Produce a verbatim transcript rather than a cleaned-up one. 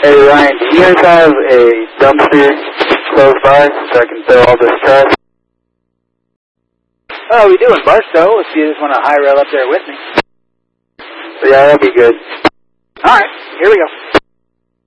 Hey Ryan, do you guys have a dumpster close by so I can throw all this trash? Oh, we do in Barstow, if you just want to high rail up there with me. Yeah, that'd be good. Alright, here we go.